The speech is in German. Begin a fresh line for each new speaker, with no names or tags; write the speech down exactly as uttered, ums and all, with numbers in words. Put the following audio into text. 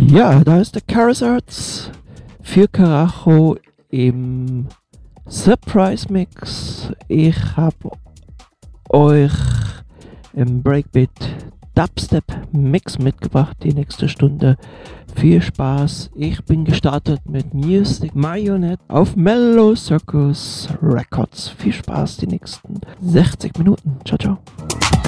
Ja, da ist der Charizards für Karacho im Surprise Mix. Ich habe euch im Breakbeat Dubstep Mix mitgebracht, die nächste Stunde. Viel Spaß. Ich bin gestartet mit Music Marionette auf Mellow Circus Records. Viel Spaß die nächsten sechzig Minuten. Ciao, ciao.